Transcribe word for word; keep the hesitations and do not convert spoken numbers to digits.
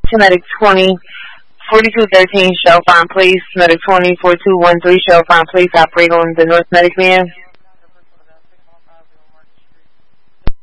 to Medic twenty, forty-two thirteen, Shell Farm Place. Medic twenty, four two one three, Shell Farm Place, operate on the North Medic van.